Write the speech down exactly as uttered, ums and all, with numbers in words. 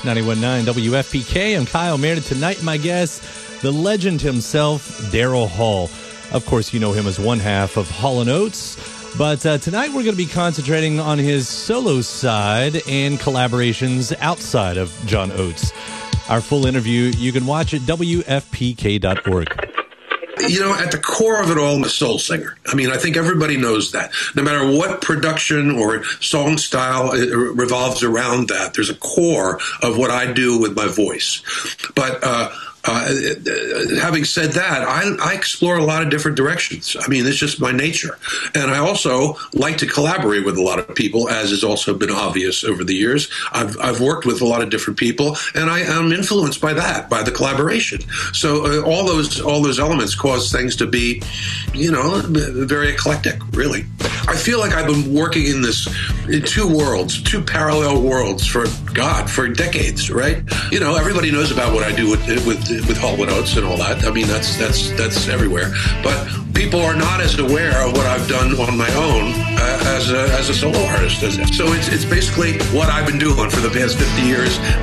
ninety-one point nine W F P K. I'm Kyle Meredith. Tonight, my guest, the legend himself, Daryl Hall. Of course, you know him as one half of Hall and Oates. But uh, tonight we're going to be concentrating on his solo side and collaborations outside of John Oates. Our full interview, you can watch at W F P K dot org. You know, at the core of it all, I'm a soul singer. I mean, I think everybody knows that. No matter what production or song style it revolves around that, there's a core of what I do with my voice. But uh, uh, having said that, I, I explore a lot of different directions. I mean, it's just my nature. And I also like to collaborate with a lot of people, as has also been obvious over the years. I've, I've worked with a lot of different people, and I am influenced by that, by the collaboration. So uh, all those all those elements cause things to be, you know, very eclectic, really. I feel like I've been working in this, in two worlds, two parallel worlds for, God, for decades, right? You know, everybody knows about what I do with with with Hall and Oates and all that. I mean, that's that's that's everywhere. But people are not as aware of what I've done on my own uh, as a as a solo artist. So it's it's basically what I've been doing for the past fifty years.